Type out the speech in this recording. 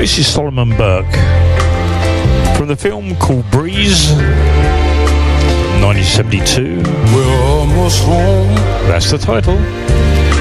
This is Solomon Burke from the film called Breeze, 1972. We're almost home. That's the title.